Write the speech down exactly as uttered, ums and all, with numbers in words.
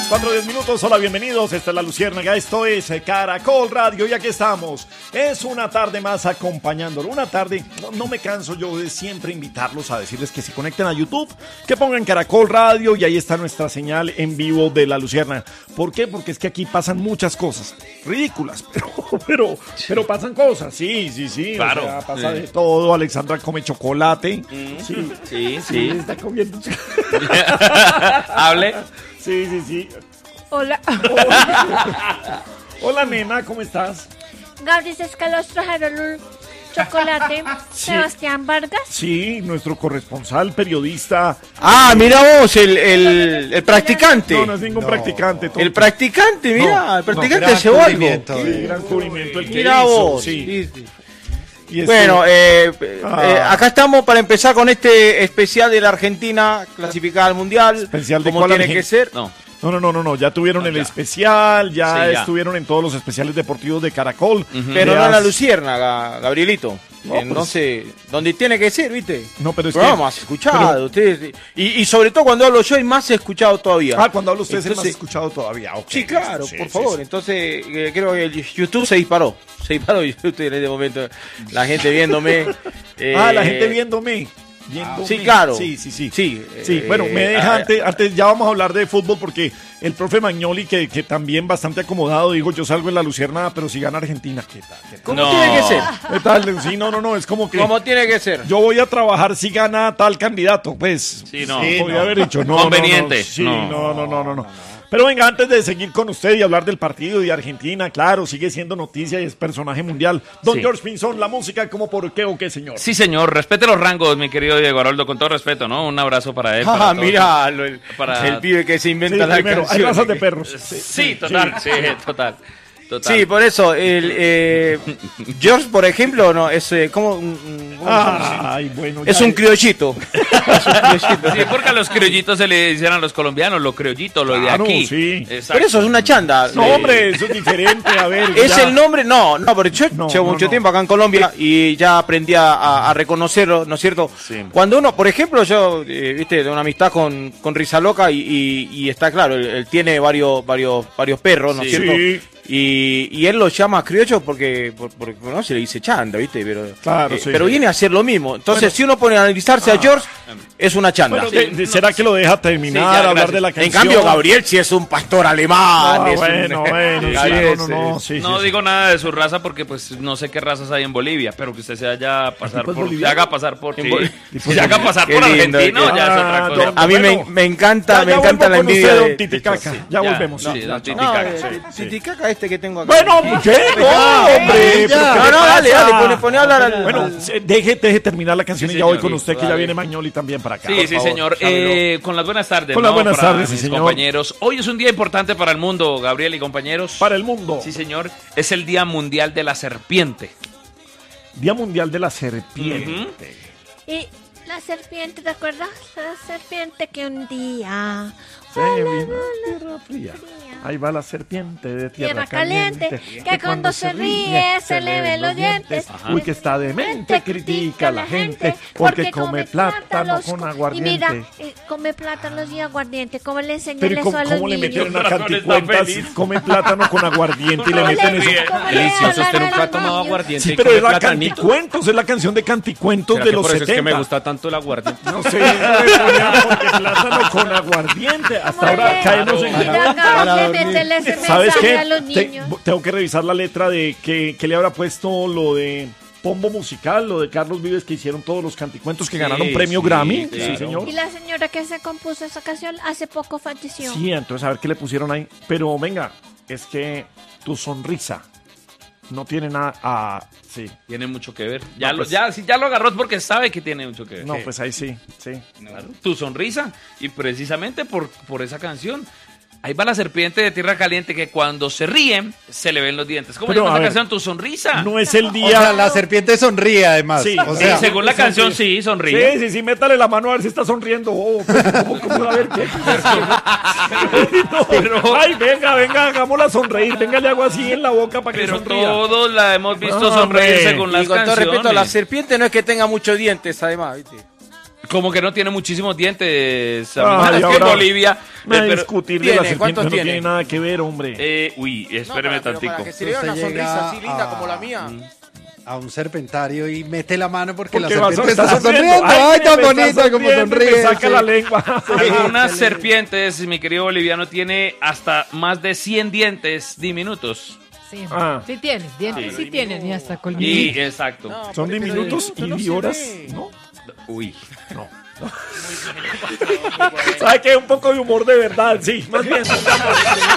cuatro diez minutos, hola, bienvenidos, esta es La Luciérnaga, esto es Caracol Radio y aquí estamos. Es una tarde más acompañándolo, una tarde, no, no me canso yo de siempre invitarlos a decirles que se conecten a YouTube, que pongan Caracol Radio y ahí está nuestra señal en vivo de La Luciérnaga. ¿Por qué? Porque es que aquí pasan muchas cosas, ridículas, pero, pero, sí. pero pasan cosas, sí, sí, sí, claro, o sea, pasa sí. de todo. Alexandra come chocolate, mm. sí, sí, sí, sí, está comiendo hable. Sí, sí, sí. Hola. Hola. Hola, nena, ¿cómo estás? Gabriel Escalos trajeron un chocolate. Sí. Sebastián Vargas. Sí, nuestro corresponsal, periodista. Ah, mira vos, el, el, el practicante. No, no es ningún no. practicante. Tonto. El practicante, mira, no, el practicante no, llevó algo. Sí, gran cubrimiento el que mira hizo, vos. Sí. Sí, sí. Y bueno, eh, ah. eh, acá estamos para empezar con este especial de la Argentina clasificada al Mundial. Especial de como tiene Argen- que ser. No. No, no, no, no, no, ya tuvieron no, el ya. especial, ya, sí, ya estuvieron en todos los especiales deportivos de Caracol. Uh-huh. Pero no en La Luciérnaga, Gabrielito. No, eh, no sé, donde tiene que ser, ¿viste? No, pero es pero que... Vamos, has escuchado, pero... ustedes. Y, y sobre todo cuando hablo yo hay más escuchado todavía. Ah, cuando hablo ustedes Entonces, hay más escuchado todavía. Okay, sí, claro, sí, por sí, favor. Sí. Entonces, eh, creo que el YouTube se disparó. Se disparó YouTube en este momento. La gente viéndome. eh... Ah, la gente viéndome. Ah, sí, claro. Sí, sí, sí. sí, sí. Eh, bueno, me deja eh, antes, antes, ya vamos a hablar de fútbol porque el profe Magnoli, que, que también bastante acomodado, dijo, yo salgo en La Luciérnaga, pero si gana Argentina. ¿Qué tal? ¿Qué tal? ¿Cómo no. tiene que ser? ¿Qué tal? Sí, no, no, no, es como que... ¿Cómo tiene que ser? Yo voy a trabajar si gana tal candidato, pues. Sí, no. Sí, podría no. haber dicho, no, Conveniente. No, no, sí, no, no, no, no, no. no. Pero venga, antes de seguir con usted y hablar del partido y de Argentina, claro, sigue siendo noticia y es personaje mundial. Don sí. George Pinzón, la música, ¿cómo por qué o qué, señor? Sí, señor, respete los rangos, mi querido Diego Aroldo, con todo respeto, ¿no? Un abrazo para él. Ah, para mira, lo, el, para... el pibe que se inventa sí, la primero, canción. Hay razas de perros. Sí, sí total, sí, sí total. Total. Sí, por eso, el eh, George, por ejemplo, no es eh, como un, ah, ay, bueno, es un criollito. Es un criollito. Sí, porque a los criollitos se le dicen a los colombianos, los criollitos, lo claro, de aquí. Sí. Pero eso es una chanda. No, hombre, eso es diferente, a ver. Es ya. el nombre, no, no, pero yo no, llevo no, mucho no. tiempo acá en Colombia y ya aprendí a, a reconocerlo, ¿no es cierto? Sí. Cuando uno, por ejemplo, yo, eh, viste, de una amistad con, con Risa Loca y, y, y está claro, él, él tiene varios, varios, varios perros, ¿no es sí. cierto? Sí. Y, y él lo llama criollo porque, por, porque no se le dice chanda, ¿viste? Pero, claro, eh, sí, pero sí. viene a hacer lo mismo. Entonces, bueno, si uno pone a analizarse ah, a George, es una chanda. Bueno, de, de, ¿será que lo deja terminar, sí, ya, hablar de la canción? En cambio, Gabriel sí es un pastor alemán. No, es bueno, un... bueno, sí, no, no, no, sí, no sí, digo sí. nada de su raza porque pues no sé qué razas hay en Bolivia, pero que usted se haya pasar por, se haga pasar por, sí, se haga pasar por lindo, argentino, ya ah, es otra cosa. don, A mí bueno, me, me encanta, ya, me ya encanta la envidia usted, de, don Titicaca. de Sí, ya, ya volvemos. No, Sí, sí, no, don no, Titicaca. no, sí, eh, sí. Titicaca este que tengo acá. Bueno, ¿qué? No, hombre. Ya. pero No, ¿qué no, dale, pasa? dale, pone, pone a hablar al... Bueno, al- deje, deje terminar la canción Sí, y ya voy señor, con sí, usted, que dale. ya viene Magnoli también para acá. Sí, sí, favor, señor. Eh, con las buenas tardes. Con las ¿no? buenas para tardes, sí, mis señor. compañeros. Hoy es un día importante para el mundo, Gabriel y compañeros. Para el mundo. Sí, señor. Es el Día Mundial de la Serpiente. Día Mundial de la Serpiente. Uh-huh. Y la serpiente, ¿te acuerdas? La serpiente que un día... Se vino a tierra fría. Ahí va la serpiente de tierra, Tierra caliente, caliente, que cuando se ríe se le ven los dientes. Ajá. Uy, que está demente, critica a la gente, porque come plátano con aguardiente. Y mira, eh, come plátanos y aguardiente. ¿Cómo le enseñan Pero ¿y eso cómo, a los cómo le niños? metieron a Corazón está canticuentas? feliz. Come plátano con aguardiente y le No, meten le eso. ríe. ¿Cómo le Delicioso, hablan usted a nunca ha los tomado niños? aguardiente Sí, y pero come es la platanito. canticuentos, es la canción de canticuentos ¿Será de que los por eso setenta. es que me gusta tanto el aguardiente? No sé, le ponían porque plátano con aguardiente. Hasta ¿Cómo ahora le- caemos en... Mira, Gabriel, métele ese ¿Sabes mensaje qué? a los Te- niños. tengo que revisar la letra de que, que le habrá puesto lo de Pombo Musical, lo de Carlos Vives, que hicieron todos los canticuentos que Sí, ganaron premio sí, Grammy. claro. Sí, señor. Y la señora que se compuso esa canción hace poco falleció. Sí, entonces a ver qué le pusieron ahí. Pero venga, es que tu sonrisa no tiene nada a... Sí. Tiene mucho que ver. Ya, No, pues- lo, ya, si ya lo agarró es porque sabe que tiene mucho que ver. No, Sí. pues ahí sí, sí. Claro. Tu sonrisa. Y precisamente por, por esa canción. Ahí va la serpiente de tierra caliente que cuando se ríe se le ven los dientes. ¿Cómo Pero, se llama a esa ver, canción? Tu sonrisa. No es el O día... sea, la serpiente sonríe además. Sí, o Sí, sea, según la canción sí, sonríe. Sí, sí, sí, métale la mano a ver si está sonriendo. Oh, pues, ¿cómo, cómo? A ver qué. No, pero- ay, venga, venga, hagámosla sonreír. Venga, le hago así en la boca para que Pero sonría. todos la hemos visto No, sonreír hombre. según las Y con todo canciones. respeto, la serpiente no es que tenga muchos dientes, además, ¿viste? Como que no tiene muchísimos dientes. Ay, amigo. Es que en ahora Bolivia. Me eh, a pero- discutir de ¿tiene? la serpiente ¿Cuántos no tiene? tiene nada que ver, hombre. eh, uy, espéreme No, para- pero tantico. para que se le vea una Usted sonrisa llega así linda a- como la mía. A un serpentario y mete la mano porque, Porque la vas a- serpiente está está sonriendo. sonriendo. Ay, tan me está bonita como sonriendo y sonríe. Me saca sí. la lengua. Algunas excelente. serpientes, mi querido boliviano, tiene hasta más de cien dientes diminutos. Sí, Ah. sí tienen, dientes sí, tienen y hasta Y colmillos. exacto. No, Son pero- diminutos pero y no se horas, ve. ¿no? Uy. ¿Sabe qué? Un poco de humor de verdad, sí. Más bien.